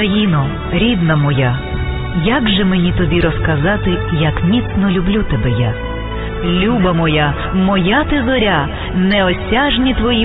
Україно, рідна моя, як же мені тобі розказати, як міцно люблю тебе я? Люба моя, моя ти зоря, неосяжні твої